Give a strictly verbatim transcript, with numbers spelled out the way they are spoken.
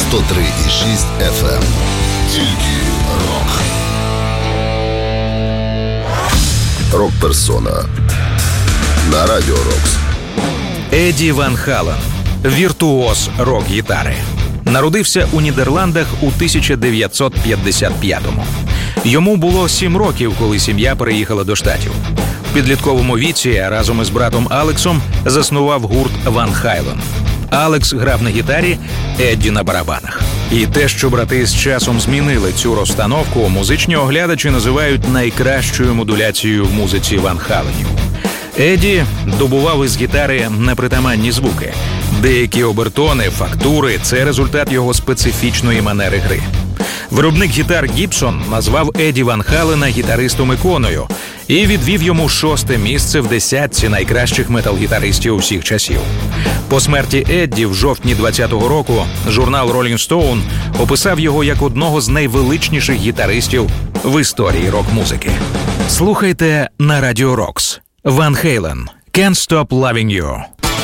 сто три і шість еф ем. Тільки рок. Рок-персона на Радіо Рокс. Еді Ван Хален – віртуоз рок-гітари. Народився у Нідерландах у тисяча дев'ятсот п'ятдесят п'ятому. Йому було сім років, коли сім'я переїхала до Штатів. В підлітковому віці разом із братом Алексом заснував гурт Ван Хайлен. Алекс грав на гітарі, Едді на барабанах. І те, що брати з часом змінили цю розстановку, музичні оглядачі називають найкращою модуляцією в музиці Ван Халенів. Едді добував із гітари непритаманні звуки. Деякі обертони, фактури – це результат його специфічної манери гри. Виробник гітар Гібсон назвав Еді Ван Халена гітаристом-іконою і відвів йому шосте місце в десятці найкращих метал-гітаристів усіх часів. По смерті Едді в жовтні двадцятого року журнал Rolling Stone описав його як одного з найвеличніших гітаристів в історії рок-музики. Слухайте на Радіо Рокс. Ван Хейлен. Can't Stop Loving You.